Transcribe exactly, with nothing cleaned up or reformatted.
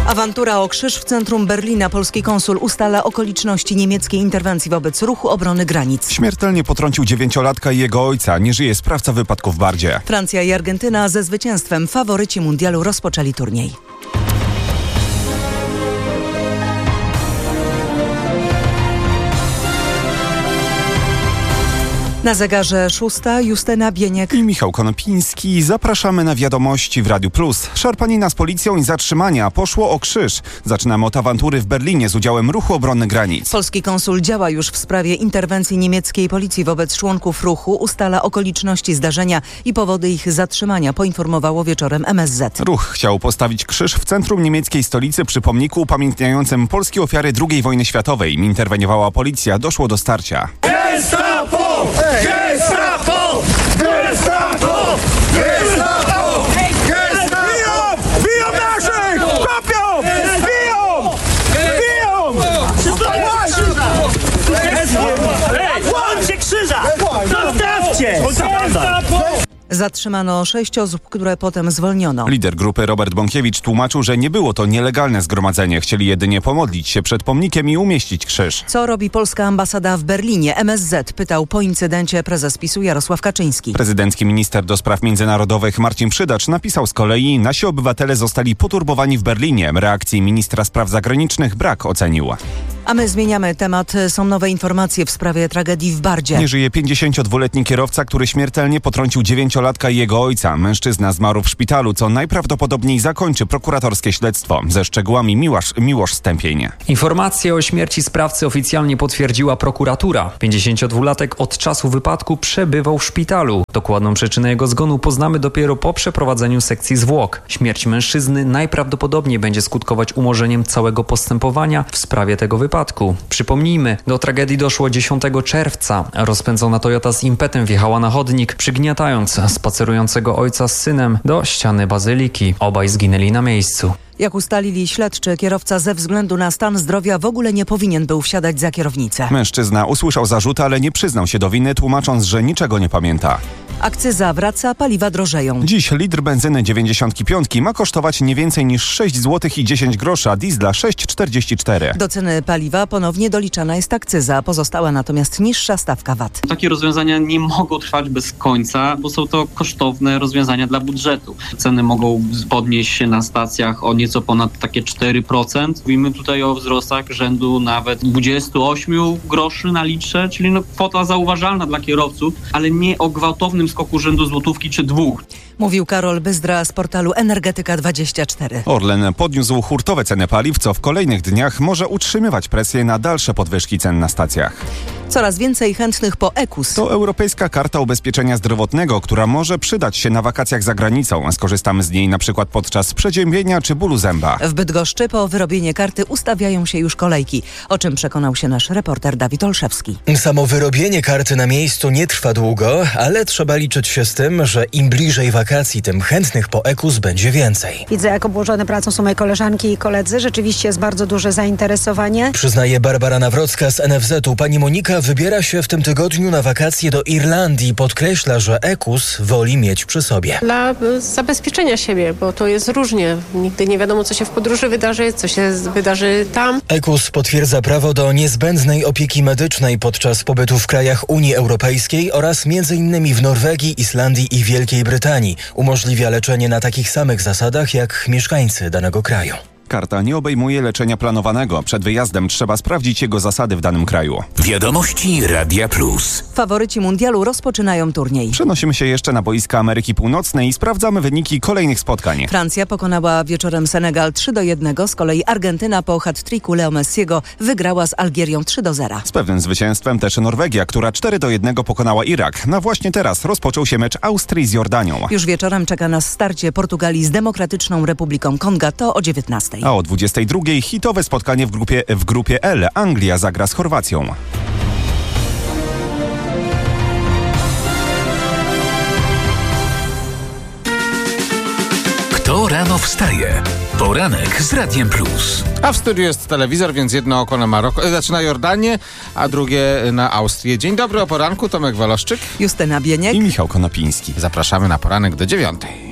Awantura o krzyż w centrum Berlina. Polski konsul ustala okoliczności niemieckiej interwencji wobec ruchu obrony granic. Śmiertelnie potrącił dziewięciolatka i jego ojca. Nie żyje sprawca wypadku w Bardzie. Francja i Argentyna ze zwycięstwem. Faworyci mundialu rozpoczęli turniej. Na zegarze szósta, Justyna Bieniek i Michał Konopiński. Zapraszamy na wiadomości w Radiu Plus. Szarpanina z policją i zatrzymania. Poszło o krzyż. Zaczynamy od awantury w Berlinie z udziałem ruchu obrony granic. Polski konsul działa już w sprawie interwencji niemieckiej policji wobec członków ruchu. Ustala okoliczności zdarzenia i powody ich zatrzymania, poinformowało wieczorem M S Z. Ruch chciał postawić krzyż w centrum niemieckiej stolicy przy pomniku upamiętniającym polskie ofiary drugiej wojny światowej. Interweniowała policja. Doszło do starcia. Gestapo! Gestapo! Gestapo! Gestapo! Biją! Biją naszych! Kopią! Biją! Biją! Łączcie krzyża! Zostawcie! Zatrzymano sześć osób, które potem zwolniono. Lider grupy Robert Bąkiewicz tłumaczył, że nie było to nielegalne zgromadzenie. Chcieli jedynie pomodlić się przed pomnikiem i umieścić krzyż. Co robi polska ambasada w Berlinie? M S Z pytał po incydencie prezes PiSu Jarosław Kaczyński. Prezydencki minister do spraw międzynarodowych Marcin Przydacz napisał z kolei: nasi obywatele zostali poturbowani w Berlinie. Reakcji ministra spraw zagranicznych brak, ocenił. A my zmieniamy temat. Są nowe informacje w sprawie tragedii w Bardzie. Nie żyje pięćdziesięciodwuletni kierowca, który śmiertelnie potrącił dziewięciolatka i jego ojca. Mężczyzna zmarł w szpitalu, co najprawdopodobniej zakończy prokuratorskie śledztwo. Ze szczegółami Miłosz, Miłosz Stępień. Informację o śmierci sprawcy oficjalnie potwierdziła prokuratura. pięćdziesięciodwulatek od czasu wypadku przebywał w szpitalu. Dokładną przyczynę jego zgonu poznamy dopiero po przeprowadzeniu sekcji zwłok. Śmierć mężczyzny najprawdopodobniej będzie skutkować umorzeniem całego postępowania w sprawie tego wypadku. Przypomnijmy, do tragedii doszło dziesiątego czerwca. Rozpędzona Toyota z impetem wjechała na chodnik, przygniatając spacerującego ojca z synem do ściany bazyliki. Obaj zginęli na miejscu. Jak ustalili śledczy, kierowca ze względu na stan zdrowia w ogóle nie powinien był wsiadać za kierownicę. Mężczyzna usłyszał zarzuty, ale nie przyznał się do winy, tłumacząc, że niczego nie pamięta. Akcyza wraca, paliwa drożeją. Dziś litr benzyny dziewięćdziesiąt pięć ma kosztować nie więcej niż sześć złotych i dziesięć groszy, a diesla sześć czterdzieści cztery. Do ceny paliwa ponownie doliczana jest akcyza, pozostała natomiast niższa stawka V A T. Takie rozwiązania nie mogą trwać bez końca, bo są to kosztowne rozwiązania dla budżetu. Ceny mogą podnieść się na stacjach o nieco ponad takie cztery procent. Mówimy tutaj o wzrostach rzędu nawet dwadzieścia osiem groszy na litrze, czyli no kwota zauważalna dla kierowców, ale nie o gwałtownym skoku rzędu złotówki czy dwóch. Mówił Karol Byzdra z portalu Energetyka dwadzieścia cztery. Orlen podniósł hurtowe ceny paliw, co w kolejnych dniach może utrzymywać presję na dalsze podwyżki cen na stacjach. Coraz więcej chętnych po E K U S. To Europejska Karta Ubezpieczenia Zdrowotnego, która może przydać się na wakacjach za granicą. Skorzystamy z niej na przykład podczas przeziębienia czy bólu zęba. W Bydgoszczy po wyrobienie karty ustawiają się już kolejki, o czym przekonał się nasz reporter Dawid Olszewski. Samo wyrobienie karty na miejscu nie trwa długo, ale trzeba liczyć się z tym, że im bliżej wakacji, tym chętnych po E K U S będzie więcej. Widzę, jak obłożone pracą są moje koleżanki i koledzy. Rzeczywiście jest bardzo duże zainteresowanie. Przyznaje Barbara Nawrocka z N F Z u. Pani Monika wybiera się w tym tygodniu na wakacje do Irlandii. Podkreśla, że E K U S woli mieć przy sobie. Dla zabezpieczenia siebie, bo to jest różnie. Nigdy nie wiadomo, co się w podróży wydarzy, co się wydarzy tam. E K U S potwierdza prawo do niezbędnej opieki medycznej podczas pobytu w krajach Unii Europejskiej oraz między innymi w Norwegii, Islandii i Wielkiej Brytanii. Umożliwia leczenie na takich samych zasadach jak mieszkańcy danego kraju. Karta nie obejmuje leczenia planowanego. Przed wyjazdem trzeba sprawdzić jego zasady w danym kraju. Wiadomości Radia Plus. Faworyci mundialu rozpoczynają turniej. Przenosimy się jeszcze na boiska Ameryki Północnej i sprawdzamy wyniki kolejnych spotkań. Francja pokonała wieczorem Senegal trzy do jednego, z kolei Argentyna po hat-tricku Leo Messiego wygrała z Algierią trzy do zera. Z pewnym zwycięstwem też Norwegia, która cztery do jednego pokonała Irak. Na właśnie teraz rozpoczął się mecz Austrii z Jordanią. Już wieczorem czeka nas starcie Portugalii z Demokratyczną Republiką Konga, to o dziewiętnastej. A o dwudziestej drugiej hitowe spotkanie w grupie, w grupie L. Anglia zagra z Chorwacją. Kto rano wstaje? Poranek z Radiem Plus. A w studiu jest telewizor, więc jedno oko na Maroko, zaczyna Jordanię, a drugie na Austrię. Dzień dobry, o poranku, Tomek Waloszczyk, Justyna Bieniek i Michał Konopiński. Zapraszamy na poranek do dziewiątej.